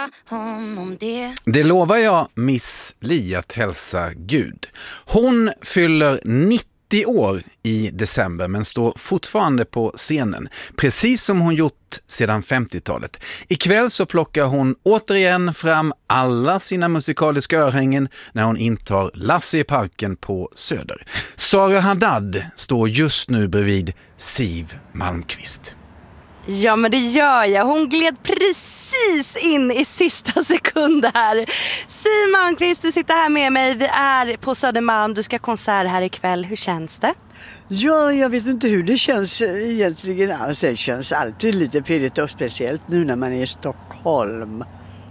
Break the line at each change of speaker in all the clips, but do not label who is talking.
honom det.
Det lovar jag Miss Li att hälsa Gud. Hon fyller 90 år i december men står fortfarande på scenen, precis som hon gjort sedan 50-talet. Ikväll så plockar hon återigen fram alla sina musikaliska örhängen när hon intar Lasse i parken på Söder. Sara Haddad står just nu bredvid Siw Malmkvist.
Ja, men det gör jag. Hon gled precis in i sista sekund här. Siw Malmkvist, du sitter här med mig. Vi är på Södermalm. Du ska konsert här ikväll. Hur känns det?
Ja, jag vet inte hur det känns egentligen alls. Det känns alltid lite pirrigt och speciellt nu när man är i Stockholm.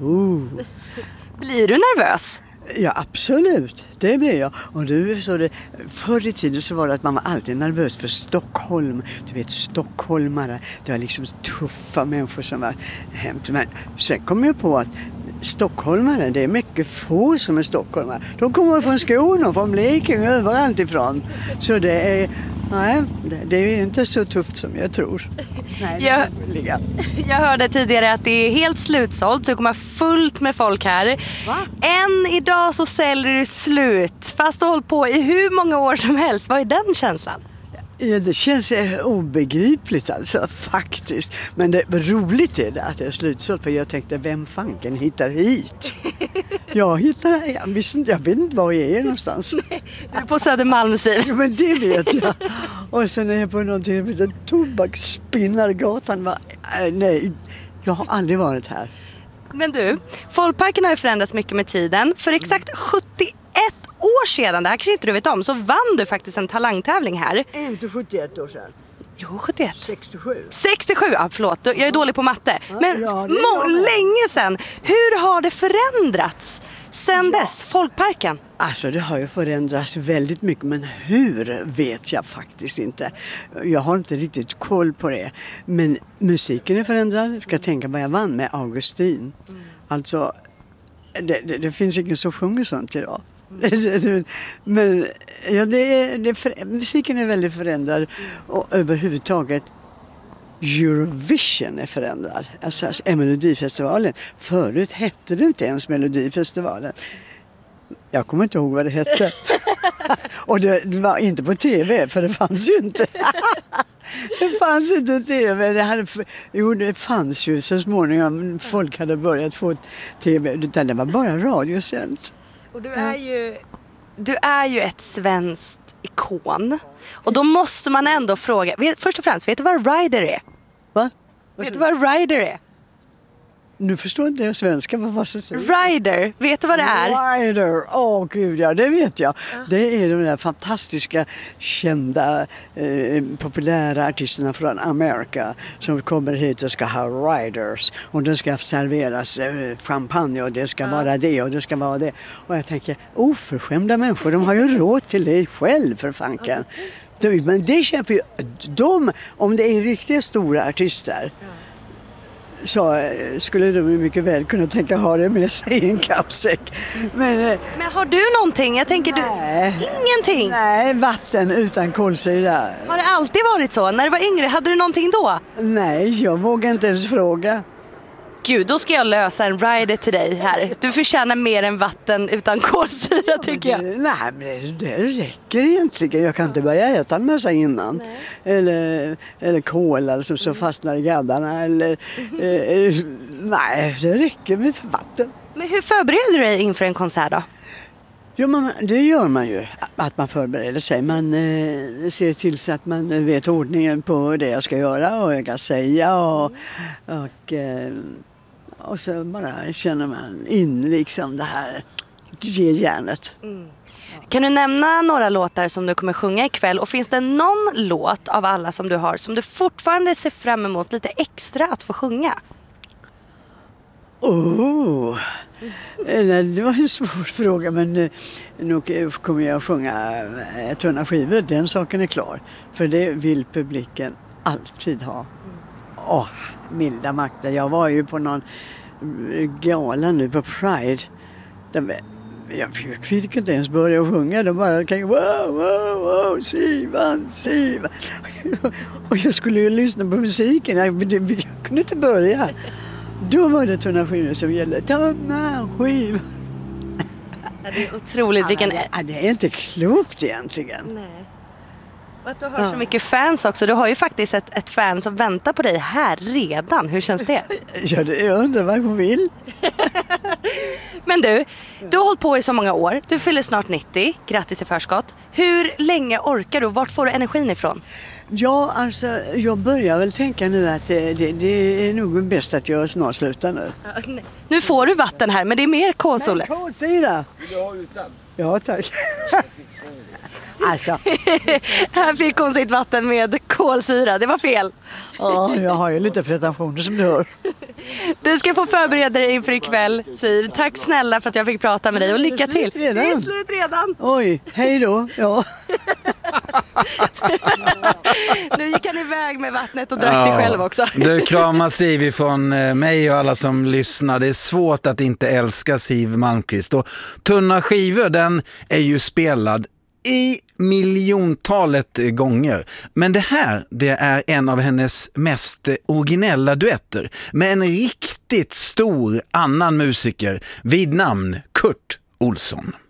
Blir du nervös?
Ja, absolut. Det blir jag. Och nu så det, förr i tiden så var det att man var alltid nervös för Stockholm. Du vet, stockholmare. Det var liksom tuffa människor som var hemskt. Men sen kom jag på att stockholmare, det är mycket få som är stockholmare. De kommer från Skåne och från Blekinge överallt ifrån. Så det är... Nej, det är inte så tufft som jag tror. Nej,
jag hörde tidigare att det är helt slutsålt, så det kommer fullt med folk här.
Va?
Än idag så säljer det slut, fast du har hållit på i hur många år som helst. Vad är den känslan?
Ja, det känns obegripligt alltså, faktiskt. Men det roligt är det att det är slutsålt, för jag tänkte, vem fanken hittar hit? Jag vet inte var jag är någonstans.
Nej, du är på Södermalm, Siw.
Ja, men det vet jag. Och sen är jag på någonting som heter Tobaksspinnargatan. Nej, jag har aldrig varit här.
Men du, Folkparken har ju förändrats mycket med tiden. För exakt 71 år sedan, det här kanske inte du vet om, så vann du faktiskt en talangtävling här.
Inte 71 år sedan.
Jo, 71.
67.
67, ja förlåt, jag är dålig på matte. Men
ja,
länge sedan. Hur har det förändrats sen dess, Folkparken?
Alltså det har ju förändrats väldigt mycket, men hur vet jag faktiskt inte. Jag har inte riktigt koll på det. Men musiken är förändrad. Jag ska tänka vad jag vann med Augustin. Alltså, det finns ingen som sjunger sånt idag. Men ja, musiken är väldigt förändrad, och överhuvudtaget Eurovision är förändrad. Alltså Melodifestivalen. Förut hette det inte ens Melodifestivalen. Jag kommer inte ihåg vad det hette. Och det var inte på tv, för det fanns ju inte. Det fanns inte tv. Det fanns ju så småningom. Folk hade börjat få tv. Det var bara radiosänt.
Och du är ju ett svenskt ikon. Och då måste man ändå fråga, först och främst, vet du vad Rider är?
Va?
Vet du vad Rider är?
Nu förstår inte jag svenska, vad var det säger?
Rider, vet du vad det är?
Rider, gud ja, det vet jag. Det är de där fantastiska, kända, populära artisterna från Amerika som kommer hit och ska ha riders. Och det ska serveras champagne, och det ska vara det och det ska vara det. Och jag tänker, oförskämda människor, de har ju råd till det själv för fanken. Men det köper ju de, om det är riktigt stora artister, så skulle de mycket väl kunna tänka ha det med sig i en kappsäck. Men
har du någonting? Jag tänker ingenting.
Nej, vatten utan kolsyra.
Har det alltid varit så? När du var yngre, hade du någonting då?
Nej, jag vågar inte ens fråga.
Gud, då ska jag lösa en rider till dig här. Du förtjänar mer än vatten utan kolsyra, tycker jag.
Nej, men det räcker egentligen. Jag kan inte börja äta en massa innan. Eller kol alltså, som fastnar i gaddarna. Nej, det räcker med vatten.
Men hur förbereder du dig inför en konsert då?
Jo, det gör man ju. Att man förbereder sig. Man ser till så att man vet ordningen på det jag ska göra och jag kan säga. Och så bara känner man in liksom det här, ge järnet.
Kan du nämna några låtar som du kommer sjunga ikväll? Och finns det någon låt av alla som du har som du fortfarande ser fram emot lite extra att få sjunga?
Det var en svår fråga, men nog kommer jag att sjunga Tunna skivor. Den saken är klar. För det vill publiken alltid ha. Milda makter. Jag var ju på någon gala nu på Pride. Jag fick inte ens börja sjunga. De bara wow, Sivan. Och jag skulle ju lyssna på musiken. Jag kunde inte börja. Då var det tunna skivor som gällde. Tunna skivor.
Ja, det är otroligt. Vilken...
Det är inte klokt egentligen.
Nej. Och att du har så mycket fans också. Du har ju faktiskt ett fan som väntar på dig här redan. Hur känns det?
Ja, jag undrar vad hon vill.
Men du har hållit på i så många år. Du fyller snart 90. Grattis i förskott. Hur länge orkar du? Vart får du energin ifrån?
Ja, alltså jag börjar väl tänka nu att det är nog bäst att jag snart slutar nu.
Nu får du vatten här, men det är mer kolsyra.
Kolsyra!
Vill du ha utan?
Ja, tack. Alltså.
Här fick hon sitt vatten med kolsyra. Det var fel.
Ja, jag har ju lite pretensioner som du hör.
Du ska få förbereda dig inför ikväll, Siv. Tack snälla för att jag fick prata med dig och lycka till. Det är slut redan.
Oj, hej då. Ja.
Nu gick han iväg med vattnet och drack det själv också.
Du kramar Siv från mig och alla som lyssnar. Det är svårt att inte älska Siw Malmkvist. Och Tunna skivor, den är ju spelad i miljontalet gånger. Men det här, det är en av hennes mest originella duetter med en riktigt stor annan musiker vid namn Kurt Olsson.